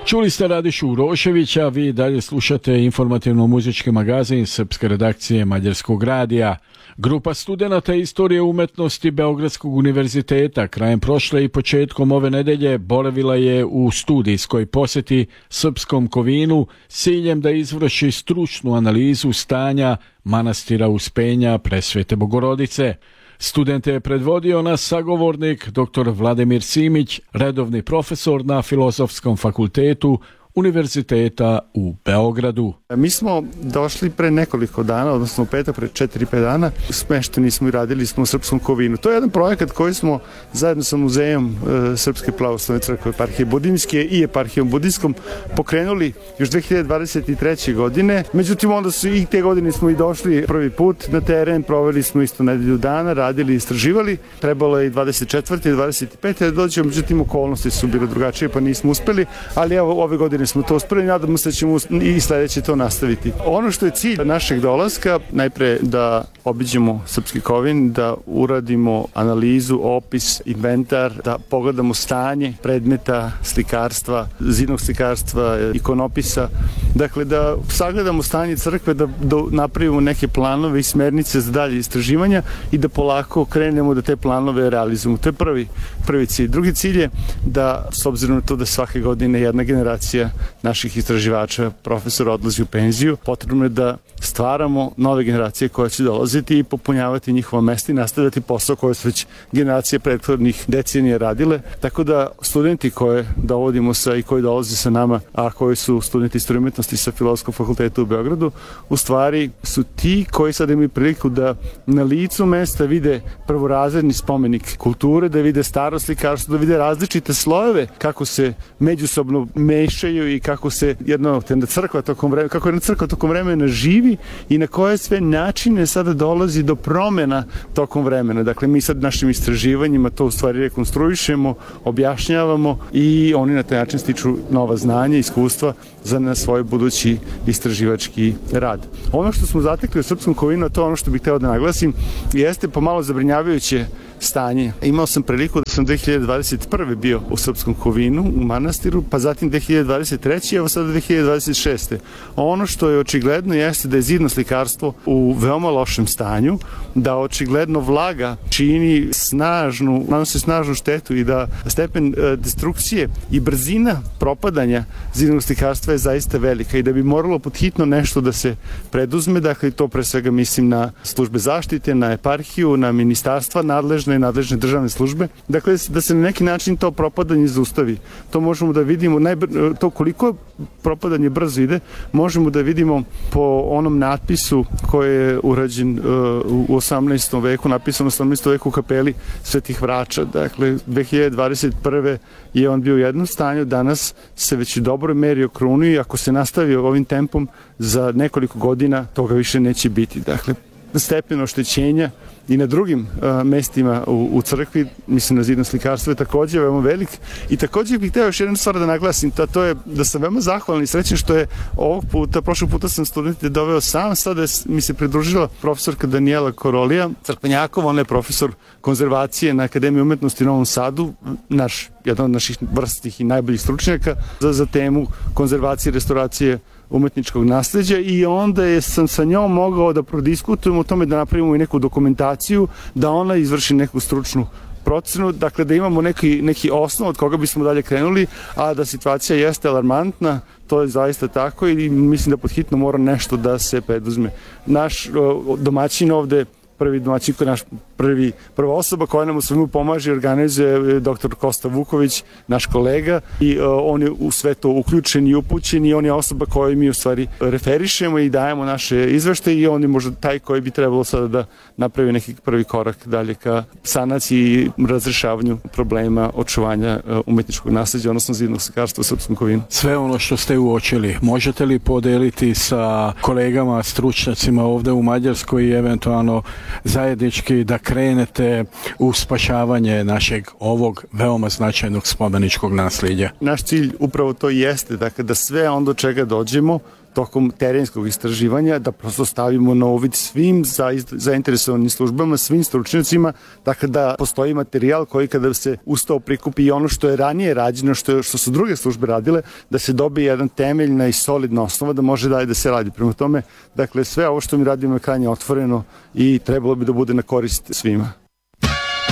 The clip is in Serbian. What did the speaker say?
Čuli ste Radišu Uroševića, vi dalje slušate informativno-muzički magazin srpske redakcije Mađarskog radija. Grupa studenata istorije umetnosti Beogradskog univerziteta krajem prošle i početkom ove nedelje boravila je u studijskoj posjeti Srpskom Kovinu s ciljem da izvrši stručnu analizu stanja manastira Uspenja Presvete Bogorodice. Studente je predvodio naš sagovornik dr. Vladimir Simić, redovni profesor na Filozofskom fakultetu Univerziteta u Beogradu. Mi smo došli pre nekoliko dana, odnosno u petak, pre 4-5 dana, smešteni smo i radili smo u Srpskom Kovinu. To je jedan projekat koji smo zajedno sa Muzejom Srpske pravoslavne crkve eparhije Budimske i eparhijom Budiskom pokrenuli još 2023. godine. Međutim, onda su i te godine smo i došli prvi put na teren, proveli smo isto nedelju dana, radili i istraživali. Trebalo je i 24. i 25. da dođemo, međutim, okolnosti su bile drugačije pa nismo uspeli, ali evo ove godine smo to uspeli, nadamo se da ćemo i sledeće to nastaviti. Ono što je cilj našeg dolaska, najpre da obiđemo Srpski Kovin, da uradimo analizu, opis, inventar, da pogledamo stanje predmeta, slikarstva, zidnog slikarstva, ikonopisa, dakle da sagledamo stanje crkve, da napravimo neke planove i smernice za dalje istraživanja i da polako krenemo da te planove realizujemo. To je prvi cilj. Drugi cilj je da, s obzirom na to da svake godine jedna generacija naših istraživača, profesora odlazi u penziju, potrebno je da stvaramo nove generacije koje će dolaziti i popunjavati njihova mesta i nastavljati posao koje su već generacije prethodnih decenija radile. Tako da studenti koje dovodimo i koji dolaze sa nama, a koji su studenti istorije umetnosti sa Filozofskog fakulteta u Beogradu, u stvari su ti koji sad imaju priliku da na licu mesta vide prvorazredni spomenik kulture, da vide staro slikarstvo, da vide različite slojeve kako se međusobno mešaju i kako se jedna crkva tokom vremena živi i na koje sve načine sada dolazi do promena tokom vremena. Dakle, mi sad našim istraživanjima to u stvari rekonstruišemo, objašnjavamo i oni na taj način stiču nova znanja i iskustva za svoj budući istraživački rad. Ono što smo zatekli u Srpskom Kovinu, a to ono što bih hteo da naglasim, jeste pomalo zabrinjavajuće stanje. Imao sam priliku da sam 2021. bio u Srpskom Kovinu, u manastiru, pa zatim 2023. evo sada 2026. Ono što je očigledno jeste da je zidno slikarstvo u veoma lošem stanju, da očigledno vlaga nanosi snažnu štetu i da stepen destrukcije i brzina propadanja zidnog slikarstva je zaista velika i da bi moralo podhitno nešto da se preduzme, dakle to pre svega mislim na službe zaštite, na eparhiju, na ministarstva nadležne državne službe, dakle da se na neki način to propadanje zaustavi. To možemo da vidimo, to koliko propadanje brzo ide, možemo da vidimo po onom natpisu koji je urađen u 18. veku, napisan u 18. veku u kapeli Svetih Vrača. Dakle, 2021. je on bio u jednom stanju, danas se već u dobroj meri okrunio i ako se nastavi ovim tempom za nekoliko godina toga više neće biti. Dakle, stepen oštećenja i na drugim mestima u crkvi, mislim na zidno slikarstvo je takođe veoma velik i takođe bih hteo još jednu stvar da naglasim, to je da sam veoma zahvalan i srećan što je prošlog puta sam studente doveo sam, sada mi se pridružila profesorka Danijela Korolija, Crkvenjakova, ona je profesor konzervacije na Akademiji umetnosti u Novom Sadu, jedan od naših vrstnih i najboljih stručnjaka za temu konzervacije i restauracije umetničkog nasleđa i onda sam sa njom mogao da prodiskutujemo o tome, da napravimo i neku dokumentaciju, da ona izvrši neku stručnu procenu, dakle da imamo neki osnov od koga bismo dalje krenuli, a da situacija jeste alarmantna, to je zaista tako i mislim da podhitno mora nešto da se preduzme. Naš domaćin ovde, prvi domaćin, prva osoba koja nam u svemu pomaže i organizuje dr. Kosta Vuković, naš kolega, i on je u sve to uključen i upućen i on je osoba koju mi u stvari referišemo i dajemo naše izveštaje i on je možda taj koji bi trebalo sada da napravi neki prvi korak dalje ka sanaciji i razrešavanju problema očuvanja umetničkog nasleđa, odnosno zidnog slikarstva u Srpskom Kovinu. Sve ono što ste uočili, možete li podeliti sa kolegama, stručnjacima ovde u Mađarskoj i eventualno zajednički da krenete u spašavanje našeg ovog veoma značajnog spomeničkog nasljeđa? Naš cilj upravo to jeste, dakle da sve ono do čega dođemo tokom terenskog istraživanja, da prosto stavimo na uvid svim zainteresovanim službama, svim stručnjacima, tako da postoji materijal koji kada se ustao prikupi i ono što je ranije rađeno, što su druge službe radile, da se dobije jedan temeljna i solidna osnova da može dalje da se radi. Prema tome, dakle, sve ovo što mi radimo je krajnje otvoreno i trebalo bi da bude na korist svima.